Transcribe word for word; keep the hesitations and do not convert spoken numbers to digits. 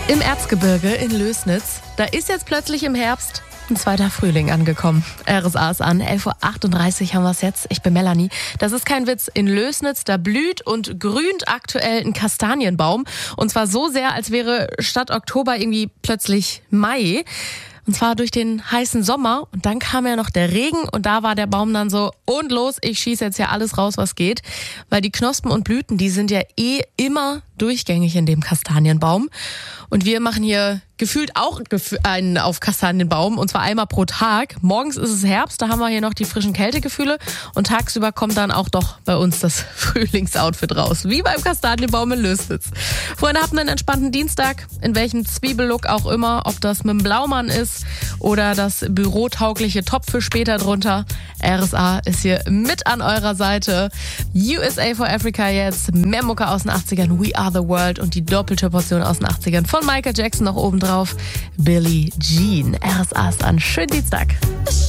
Im Erzgebirge in Lößnitz, da ist jetzt plötzlich im Herbst ein zweiter Frühling angekommen. R S A ist an, elf Uhr achtunddreißig haben wir es jetzt. Ich bin Melanie. Das ist kein Witz. In Lößnitz, da blüht und grünt aktuell ein Kastanienbaum. Und zwar so sehr, als wäre statt Oktober irgendwie plötzlich Mai. Und zwar durch den heißen Sommer. Und dann kam ja noch der Regen und da war der Baum dann so, und los, ich schieße jetzt ja alles raus, was geht. Weil die Knospen und Blüten, die sind ja eh immer durchgängig in dem Kastanienbaum. Und wir machen hier gefühlt auch einen auf Kastanienbaum, und zwar einmal pro Tag. Morgens ist es Herbst, da haben wir hier noch die frischen Kältegefühle und tagsüber kommt dann auch doch bei uns das Frühlingsoutfit raus, wie beim Kastanienbaum in Lößnitz. Freunde, habt einen entspannten Dienstag, in welchem Zwiebellook auch immer, ob das mit dem Blaumann ist oder das bürotaugliche Top für später drunter. R S A ist hier mit an eurer Seite. U S A for Africa jetzt, mehr Mucke aus den achtzigern, We Are the World und die doppelte Portion aus den achtzigern von Michael Jackson noch oben drauf. Billie Jean. R S A ist an. Schönen Dienstag.